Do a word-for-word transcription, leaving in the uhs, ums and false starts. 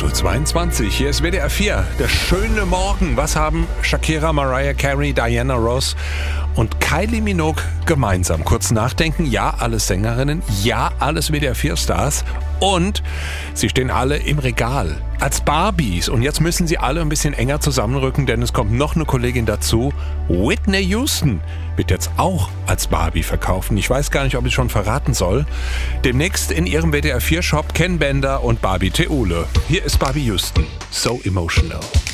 acht Uhr zweiundzwanzig, hier ist W D R vier, der schöne Morgen. Was haben Shakira, Mariah Carey, Diana Ross und Kylie Minogue gemeinsam? Kurz nachdenken, ja, alles Sängerinnen, ja, alles W D R vier Stars und sie stehen alle im Regal als Barbies. Und jetzt müssen sie alle ein bisschen enger zusammenrücken, denn es kommt noch eine Kollegin dazu. Whitney Houston wird jetzt auch als Barbie verkaufen. Ich weiß gar nicht, ob ich schon verraten soll. Demnächst in ihrem W D R vier Shop Ken Bender und Barbie Theule. Hier ist Barbie Houston. So emotional.